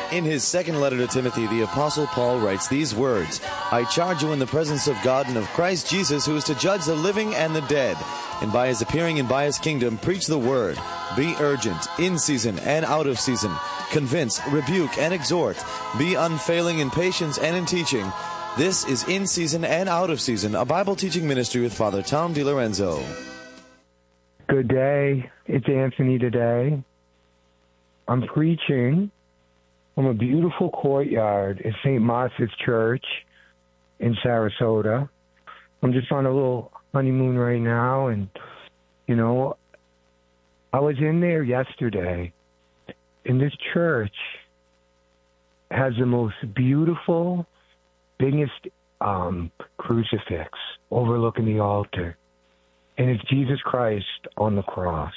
In his second letter to Timothy, the Apostle Paul writes these words, I charge you in the presence of God and of Christ Jesus, who is to judge the living and the dead, and by his appearing and by his kingdom, preach the word. Be urgent, in season and out of season. Convince, rebuke, and exhort. Be unfailing in patience and in teaching. This is In Season and Out of Season, a Bible teaching ministry with Father Tom DiLorenzo. Good day. It's Anthony today. I'm preaching from a beautiful courtyard at St. Martha's Church in Sarasota. I'm just on a little honeymoon right now, and, I was in there yesterday, and this church has the most beautiful, biggest crucifix overlooking the altar, and it's Jesus Christ on the cross.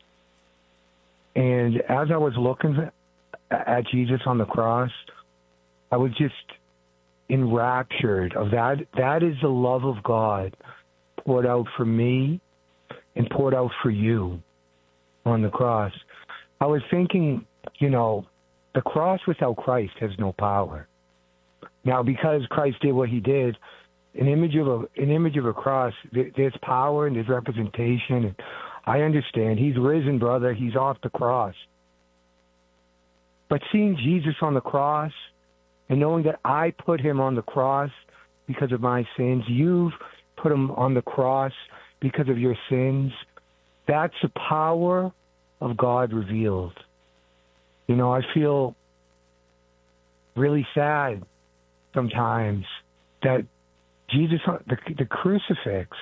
And as I was looking at Jesus on the cross, I was just enraptured of that. That is the love of God poured out for me and poured out for you on the cross. I was thinking, the cross without Christ has no power. Now, because Christ did what he did, an image of a cross, there's power and there's representation. And I understand. He's risen, brother. He's off the cross. But seeing Jesus on the cross and knowing that I put him on the cross because of my sins, you've put him on the cross because of your sins, that's the power of God revealed. I feel really sad sometimes that Jesus, the crucifix,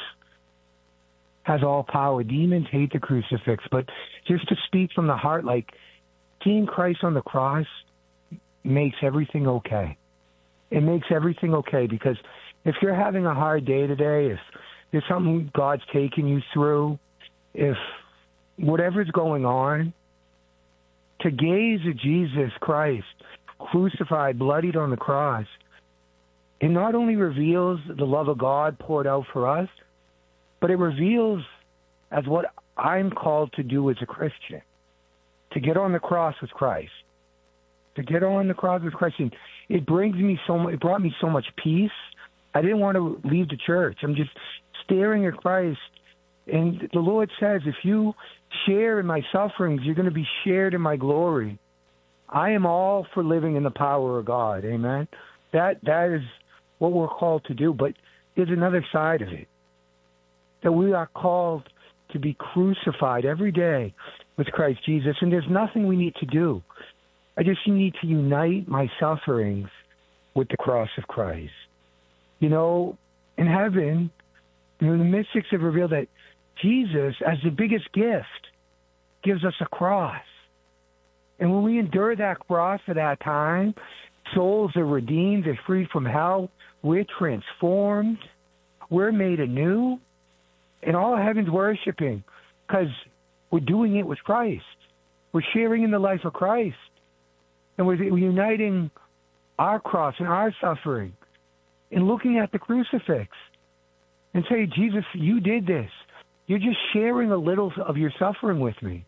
has all power. Demons hate the crucifix, but just to speak from the heart, like, seeing Christ on the cross makes everything okay. It makes everything okay, because if you're having a hard day today, if there's something God's taking you through, if whatever's going on, to gaze at Jesus Christ crucified, bloodied on the cross, it not only reveals the love of God poured out for us, but it reveals as what I'm called to do as a Christian. To get on the cross with Christ. To get on the cross with Christ. And it brought me so much peace. I didn't want to leave the church. I'm just staring at Christ. And the Lord says, if you share in my sufferings, you're going to be shared in my glory. I am all for living in the power of God. Amen. That is what we're called to do. But there's another side of it. That we are called to be crucified every day with Christ Jesus, and there's nothing we need to do. I just need to unite my sufferings with the cross of Christ. In heaven, the mystics have revealed that Jesus, as the biggest gift, gives us a cross. And when we endure that cross for that time, souls are redeemed, they're freed from hell, we're transformed, we're made anew, and all heaven's worshiping, because we're doing it with Christ. We're sharing in the life of Christ. And we're uniting our cross and our suffering and looking at the crucifix and say, Jesus, you did this. You're just sharing a little of your suffering with me.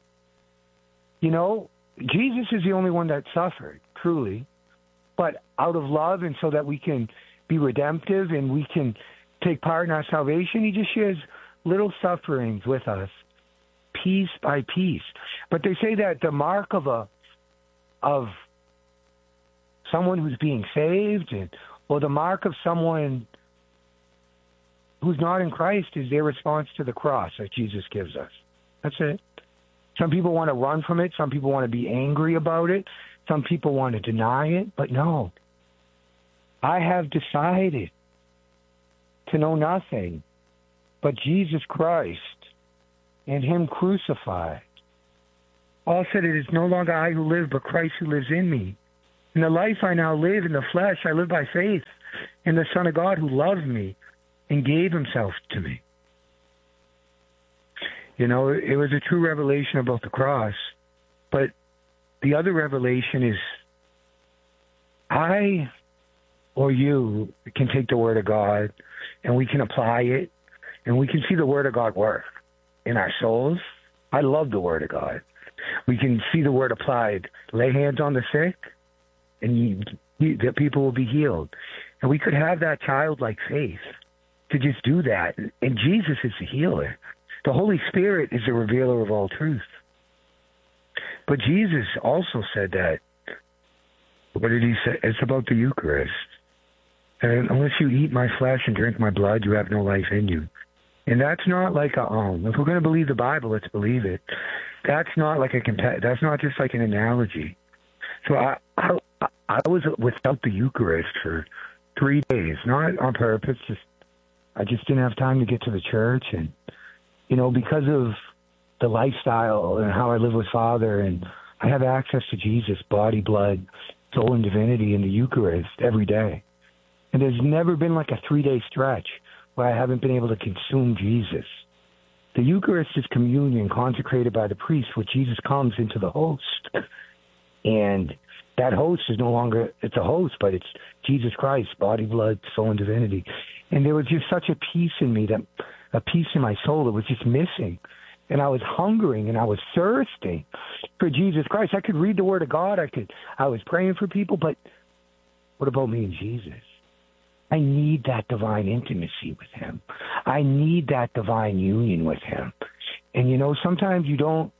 Jesus is the only one that suffered, truly. But out of love and so that we can be redemptive and we can take part in our salvation, he just shares little sufferings with us, piece by piece. But they say that the mark of someone who's being saved, or the mark of someone who's not in Christ, is their response to the cross that Jesus gives us. That's it. Some people want to run from it. Some people want to be angry about it. Some people want to deny it. But no, I have decided to know nothing but Jesus Christ and him crucified. Paul said, it is no longer I who live, but Christ who lives in me. In the life I now live in the flesh, I live by faith in the Son of God who loved me and gave himself to me. It was a true revelation about the cross. But the other revelation is I or you can take the Word of God and we can apply it and we can see the Word of God work in our souls. I love the Word of God. We can see the Word applied. Lay hands on the sick and that people will be healed. And we could have that childlike faith to just do that. And Jesus is the healer. The Holy Spirit is the revealer of all truth. But Jesus also said that. What did he say? It's about the Eucharist. And unless you eat my flesh and drink my blood, you have no life in you. And that's not like if we're going to believe the Bible, let's believe it. That's not like that's not just like an analogy. So I was without the Eucharist for 3 days, not on purpose. I just didn't have time to get to the church, and because of the lifestyle and how I live with Father, and I have access to Jesus, body, blood, soul, and divinity in the Eucharist every day. And there's never been like a 3-day stretch where I haven't been able to consume Jesus. The Eucharist is communion consecrated by the priest, where Jesus comes into the host. And that host is no longer, it's a host, but it's Jesus Christ, body, blood, soul, and divinity. And there was just such a peace in me, a peace in my soul that was just missing. And I was hungering and I was thirsting for Jesus Christ. I could read the Word of God. I was praying for people, but what about me and Jesus? I need that divine intimacy with him. I need that divine union with him. And sometimes you don't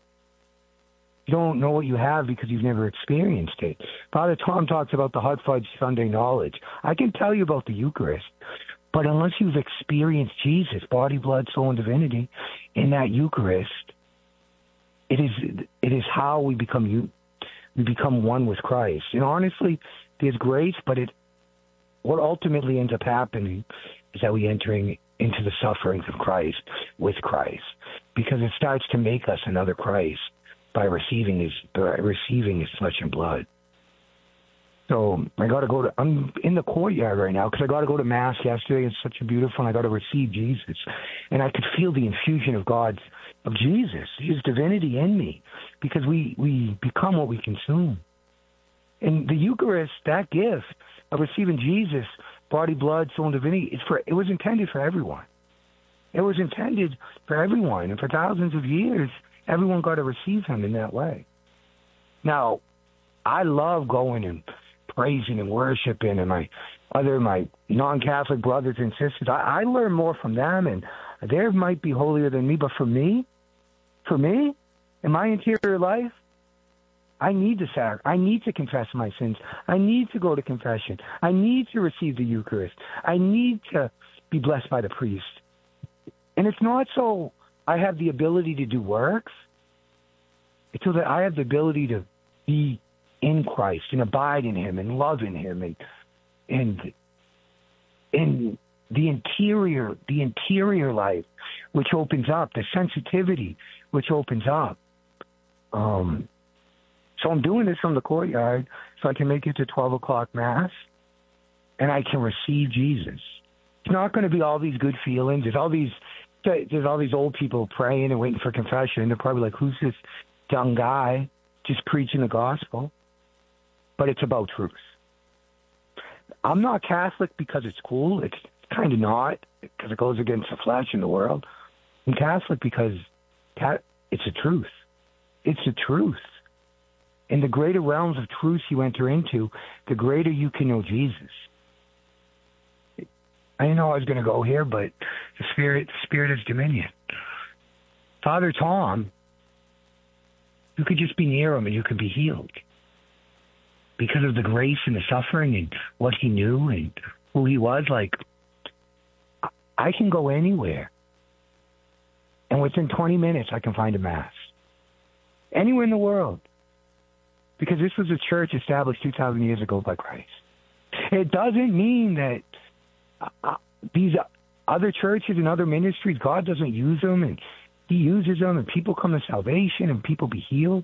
know what you have because you've never experienced it. Father Tom talks about the hot fudge Sunday knowledge. I can tell you about the Eucharist, but unless you've experienced Jesus, body, blood, soul, and divinity, in that Eucharist, it is how we become one with Christ. And honestly, there's grace, but what ultimately ends up happening is that we entering into the sufferings of Christ with Christ, because it starts to make us another Christ by receiving his flesh and blood. So I'm in the courtyard right now because I got to go to Mass yesterday. It's such a beautiful, and I got to receive Jesus. And I could feel the infusion of Jesus, his divinity in me, because we become what we consume. And the Eucharist, that gift of receiving Jesus, body, blood, soul, and divinity, it was intended for everyone. It was intended for everyone. And for thousands of years, everyone got to receive him in that way. Now, I love going and praising and worshiping, and my non-Catholic brothers and sisters, I learn more from them, and they might be holier than me, but for me, in my interior life, I need to confess my sins. I need to go to confession. I need to receive the Eucharist. I need to be blessed by the priest. And it's not so I have the ability to do works. It's so that I have the ability to be in Christ and abide in him and love in him and the interior life, which opens up, the sensitivity, which opens up. So I'm doing this from the courtyard so I can make it to 12 o'clock Mass, and I can receive Jesus. It's not going to be all these good feelings. There's all these old people praying and waiting for confession. They're probably like, who's this young guy just preaching the gospel? But it's about truth. I'm not Catholic because it's cool. It's kind of not, because it goes against the flesh in the world. I'm Catholic because it's the truth. It's the truth. In the greater realms of truth you enter into, the greater you can know Jesus. I didn't know I was going to go here, but the Spirit is dominion. Father Tom, you could just be near him and you could be healed because of the grace and the suffering and what he knew and who he was. Like, I can go anywhere, and within 20 minutes I can find a Mass. Anywhere in the world. Because this was a church established 2,000 years ago by Christ. It doesn't mean that these other churches and other ministries, God doesn't use them, and he uses them, and people come to salvation, and people be healed.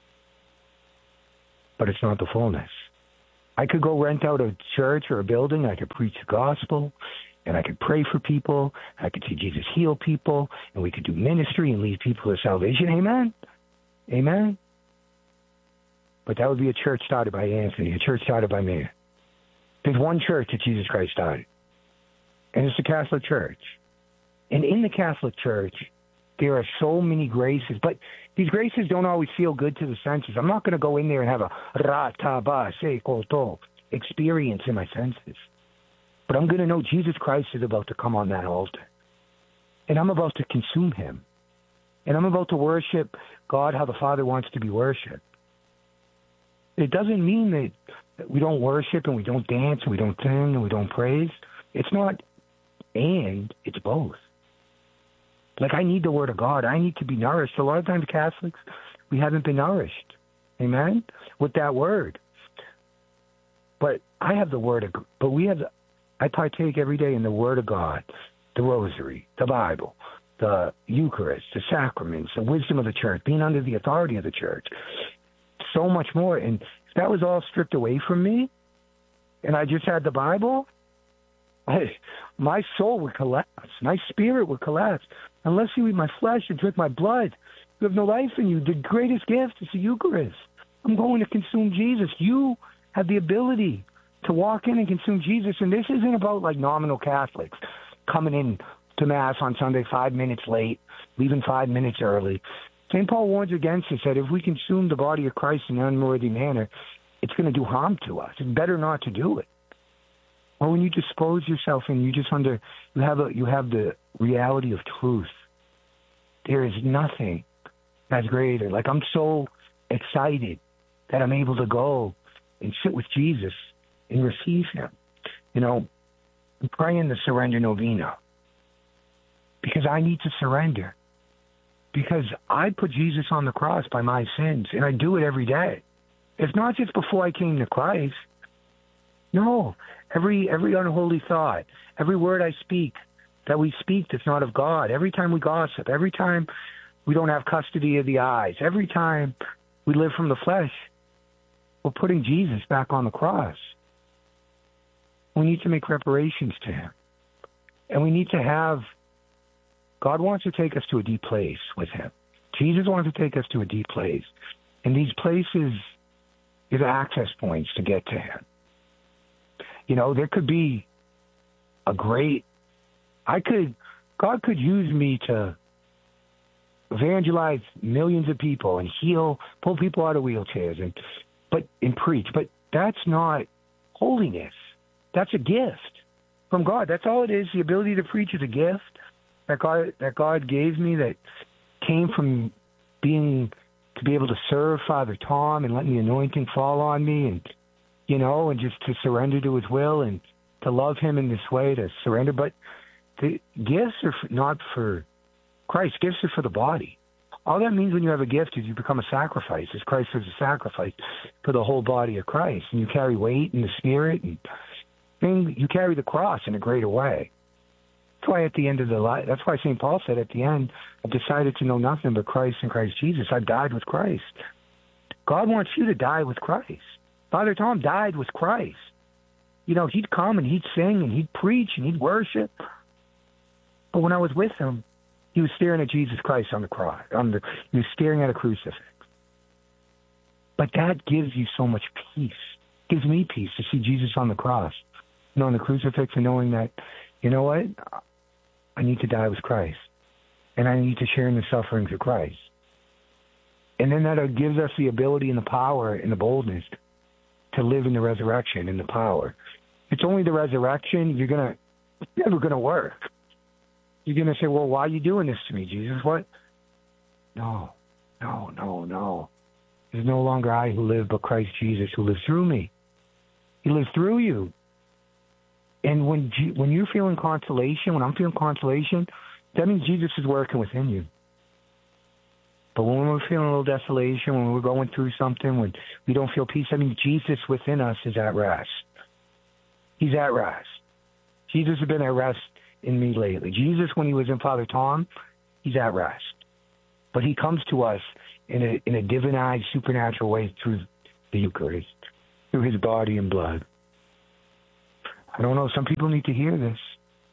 But it's not the fullness. I could go rent out a church or a building, I could preach the gospel, and I could pray for people, I could see Jesus heal people, and we could do ministry and lead people to salvation. Amen? Amen? But that would be a church started by Anthony, a church started by me. There's one church that Jesus Christ started, and it's the Catholic Church. And in the Catholic Church, There are so many graces, but these graces don't always feel good to the senses. I'm not going to go in there and have a ra-ta-ba, se-koto experience in my senses. But I'm going to know Jesus Christ is about to come on that altar. And I'm about to consume him. And I'm about to worship God how the Father wants to be worshipped. It doesn't mean that we don't worship and we don't dance and we don't sing and we don't praise. It's not and, it's both. Like, I need the Word of God. I need to be nourished. A lot of times Catholics, we haven't been nourished. Amen? With that Word. But I have the Word of God. But I partake every day in the Word of God, the Rosary, the Bible, the Eucharist, the sacraments, the wisdom of the Church, being under the authority of the Church. So much more. And if that was all stripped away from me, and I just had the Bible, my soul would collapse. My spirit would collapse. Unless you eat my flesh and drink my blood, you have no life in you. The greatest gift is the Eucharist. I'm going to consume Jesus. You have the ability to walk in and consume Jesus. And this isn't about like nominal Catholics coming in to Mass on Sunday 5 minutes late, leaving 5 minutes early. St. Paul warns against this, that if we consume the body of Christ in an unworthy manner, it's going to do harm to us. It's better not to do it. Or when you dispose yourself and you have the reality of truth. There is nothing that's greater. Like, I'm so excited that I'm able to go and sit with Jesus and receive him. You know, I'm praying the surrender novena because I need to surrender. Because I put Jesus on the cross by my sins, and I do it every day. It's not just before I came to Christ. No, every unholy thought, every word I speak that we speak that's not of God, every time we gossip, every time we don't have custody of the eyes, every time we live from the flesh, we're putting Jesus back on the cross. We need to make reparations to him. And we need to have, God wants to take us to a deep place with him. Jesus wants to take us to a deep place. And these places is access points to get to him. You know, there could be God could use me to evangelize millions of people and pull people out of wheelchairs and preach. But that's not holiness. That's a gift from God. That's all it is. The ability to preach is a gift that God gave me, that came from to be able to serve Father Tom and letting the anointing fall on me, and and just to surrender to his will and to love him in this way, to surrender. But the gifts are not for Christ. Gifts are for the body. All that means when you have a gift is you become a sacrifice, as Christ was a sacrifice for the whole body of Christ. And you carry weight in the Spirit, and you carry the cross in a greater way. That's why at the end of the life, that's why St. Paul said at the end, I've decided to know nothing but Christ and Christ Jesus. I've died with Christ. God wants you to die with Christ. Father Tom died with Christ. He'd come and he'd sing and he'd preach and he'd worship. But when I was with him, he was staring at Jesus Christ on the cross. He was staring at a crucifix. But that gives you so much peace. It gives me peace to see Jesus on the cross, on the crucifix, and knowing that, you know what? I need to die with Christ. And I need to share in the sufferings of Christ. And then that gives us the ability and the power and the boldness to live in the resurrection and the power. It's only the resurrection. It's never going to work. You're going to say, well, why are you doing this to me, Jesus? What? No. It's no longer I who live, but Christ Jesus who lives through me. He lives through you. And when you're feeling consolation, when I'm feeling consolation, that means Jesus is working within you. But when we're feeling a little desolation, when we're going through something, when we don't feel peace, I mean, Jesus within us is at rest. He's at rest. Jesus has been at rest in me lately. Jesus, when he was in Father Tom, he's at rest. But he comes to us in a divinized, supernatural way through the Eucharist, through his body and blood. I don't know. Some people need to hear this.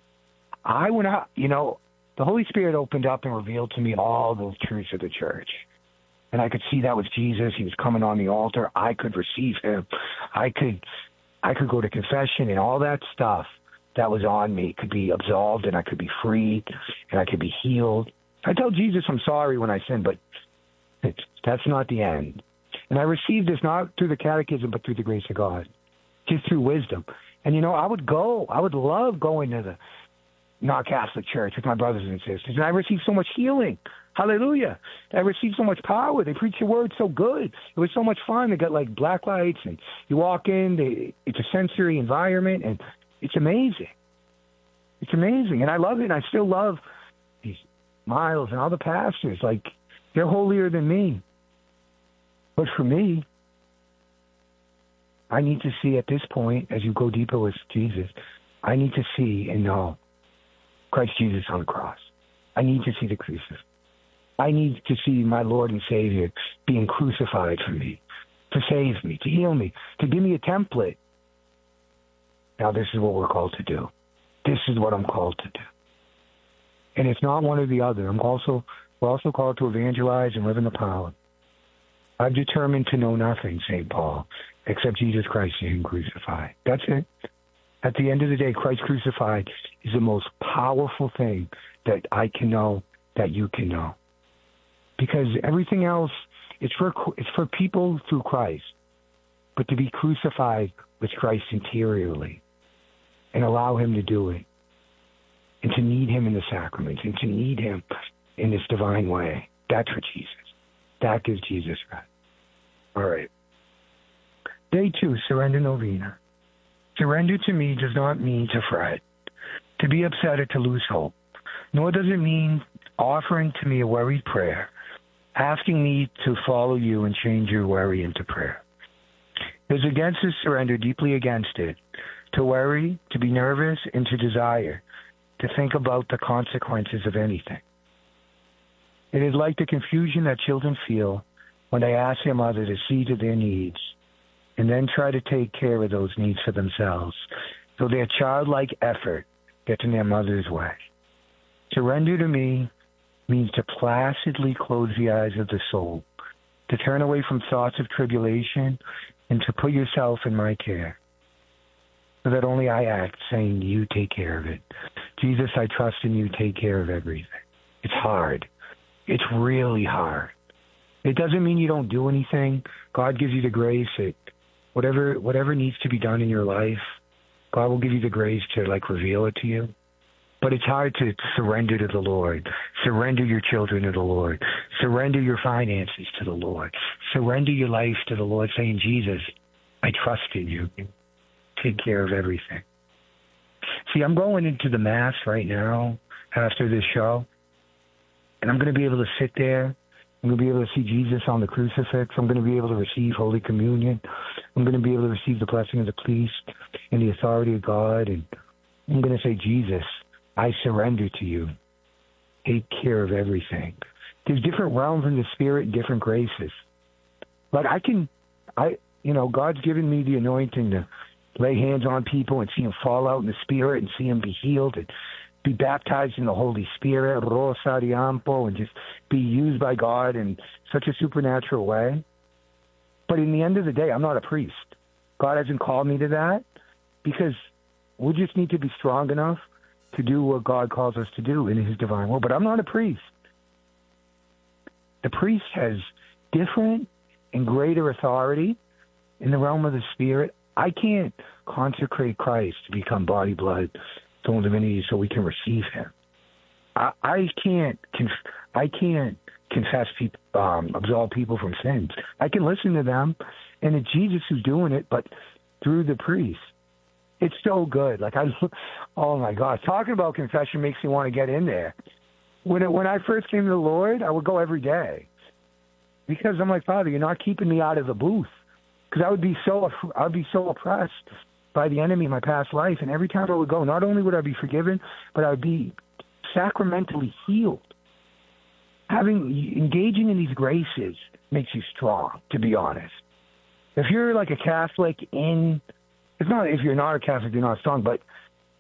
The Holy Spirit opened up and revealed to me all those truths of the church. And I could see that was Jesus. He was coming on the altar. I could receive him. I could go to confession, and all that stuff that was on me could be absolved, and I could be freed, and I could be healed. I tell Jesus I'm sorry when I sin, but that's not the end. And I received this not through the catechism, but through the grace of God, just through wisdom. And, I would love going to the not Catholic church with my brothers and sisters. And I received so much healing. Hallelujah. I received so much power. They preach the word so good. It was so much fun. They got like black lights, and you walk in, it's a sensory environment, and it's amazing. It's amazing. And I love it. And I still love these Miles and all the pastors. Like, they're holier than me. But for me, I need to see at this point, as you go deeper with Jesus, I need to see and know Christ Jesus on the cross. I need to see the crucifix. I need to see my Lord and Savior being crucified for me, to save me, to heal me, to give me a template. Now, this is what we're called to do. This is what I'm called to do. And it's not one or the other. We're also called to evangelize and live in the power. I've determined to know nothing, St. Paul, except Jesus Christ and Him crucified. That's it. At the end of the day, Christ crucified is the most powerful thing that I can know, that you can know. Because everything else, it's for people through Christ. But to be crucified with Christ interiorly and allow Him to do it, and to need Him in the sacraments, and to need Him in this divine way, that's for Jesus. That gives Jesus right. All right. Day 2, Surrender Novena. Surrender to me does not mean to fret, to be upset, or to lose hope. Nor does it mean offering to me a worried prayer, asking me to follow you and change your worry into prayer. There's against this surrender, deeply against it, to worry, to be nervous, and to desire, to think about the consequences of anything. It is like the confusion that children feel when they ask their mother to see to their needs and then try to take care of those needs for themselves, so their childlike effort gets in their mother's way. Surrender to me means to placidly close the eyes of the soul, to turn away from thoughts of tribulation, and to put yourself in my care, so that only I act, saying, you take care of it. Jesus, I trust in you, take care of everything. It's hard. It's really hard. It doesn't mean you don't do anything. God gives you the grace. Whatever needs to be done in your life, God will give you the grace to reveal it to you. But it's hard to surrender to the Lord. Surrender your children to the Lord. Surrender your finances to the Lord. Surrender your life to the Lord, saying, Jesus, I trust in you. Take care of everything. See, I'm going into the Mass right now after this show, and I'm going to be able to sit there. I'm going to be able to see Jesus on the crucifix. I'm going to be able to receive Holy Communion. I'm going to be able to receive the blessing of the priest and the authority of God. And I'm going to say, Jesus, I surrender to you. Take care of everything. There's different realms in the Spirit and different graces. God's given me the anointing to lay hands on people and see them fall out in the Spirit and see them be healed and be baptized in the Holy Spirit, and just be used by God in such a supernatural way. But in the end of the day, I'm not a priest. God hasn't called me to that, because we just need to be strong enough to do what God calls us to do in His divine will. But I'm not a priest. The priest has different and greater authority in the realm of the Spirit. I can't consecrate Christ to become body, blood, soul, and divinity so we can receive Him. I can't confess people, absolve people from sins. I can listen to them, and it's Jesus who's doing it, but through the priest. It's so good. Oh my God, talking about confession makes me want to get in there. When I first came to the Lord, I would go every day, because I'm like, Father, you're not keeping me out of the booth, because I'd be so oppressed by the enemy in my past life. And every time I would go, not only would I be forgiven, but I would be sacramentally healed. Engaging in these graces makes you strong, to be honest. If you're like a Catholic if you're not a Catholic, you're not strong, but